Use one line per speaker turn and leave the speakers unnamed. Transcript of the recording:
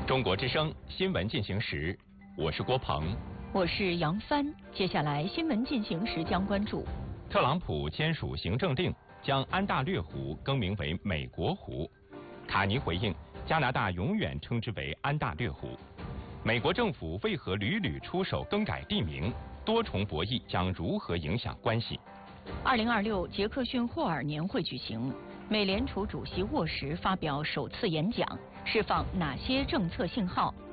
中国之声新闻进行时，我是郭鹏，
我是杨帆。接下来新闻进行时将关注：
特朗普签署行政令，将安大略湖更名为美国湖。卡尼回应，加拿大永远称之为安大略湖。美国政府为何屡屡出手更改地名？多重博弈将如何影响关系
？2026杰克逊霍尔年会举行，美联储主席沃什发表首次演讲，释放哪些政策信号？